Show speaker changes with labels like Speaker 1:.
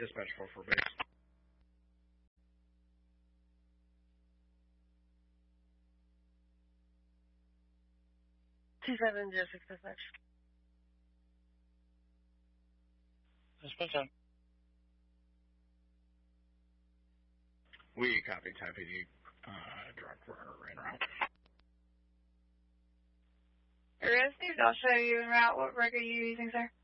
Speaker 1: Dispatch 44 base.
Speaker 2: 2706 dispatch.
Speaker 3: Dispatch on.
Speaker 1: We copy Type 80, drug runner en route.
Speaker 4: Received, I'll show you en route. What rig are you using, sir?